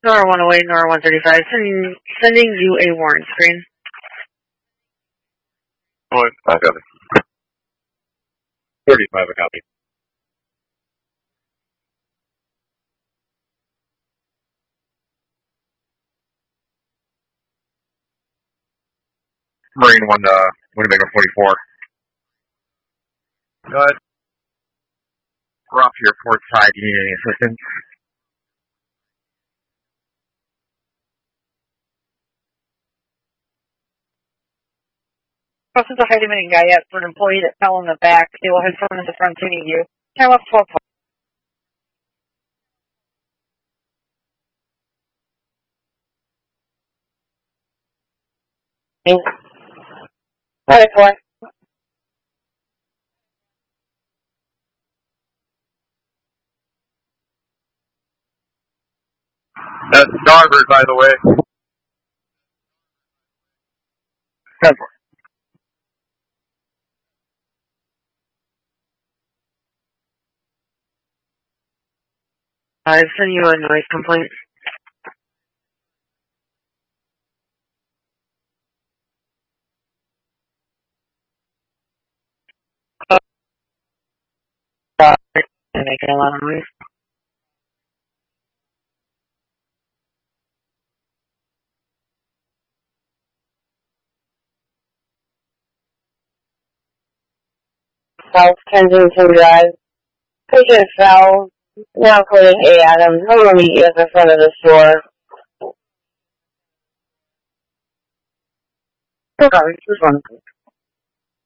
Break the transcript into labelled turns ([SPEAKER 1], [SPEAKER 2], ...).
[SPEAKER 1] Nora 108, Nora 135, sending you a warrant screen.
[SPEAKER 2] Oh, I got it. 35, a copy. Marine 1, Winnebago 44. Good. We're off to your port side. Do you need any assistance?
[SPEAKER 1] Since a highly demanding guy yet for an employee that fell in the back, they will head someone in the front to meet you. Time left 12. Alright, boy.
[SPEAKER 2] That's starboard, by the way.
[SPEAKER 1] I've sent you a noise complaint. Making a lot of noise. South Kensington Drive. Patient fell. Now calling A. Adams. He'll meet you at the front of the store. Sorry, just one.